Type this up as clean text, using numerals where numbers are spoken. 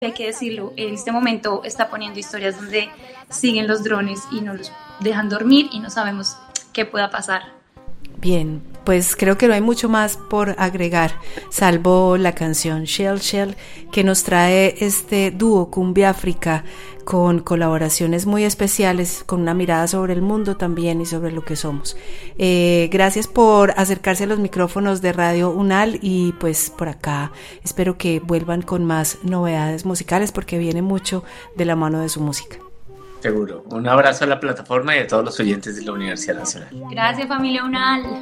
hay que decirlo, en este momento está poniendo historias donde siguen los drones y no los dejan dormir y no sabemos qué pueda pasar. Bien, pues creo que no hay mucho más por agregar, salvo la canción Shell Shell, que nos trae este dúo Cumbia África, con colaboraciones muy especiales, con una mirada sobre el mundo también y sobre lo que somos. Gracias por acercarse a los micrófonos de Radio UNAL, y pues por acá espero que vuelvan con más novedades musicales, porque viene mucho de la mano de su música. Seguro. Un abrazo a la plataforma y a todos los oyentes de la Universidad Nacional. Gracias, familia UNAL.